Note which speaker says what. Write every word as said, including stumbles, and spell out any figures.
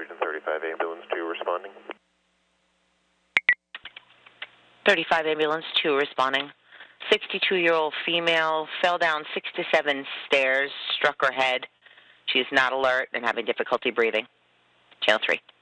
Speaker 1: Region thirty-five Ambulance two responding.
Speaker 2: thirty-five Ambulance two responding. sixty-two-year-old female fell down six to seven stairs, struck her head. She is not alert and having difficulty breathing. Channel three.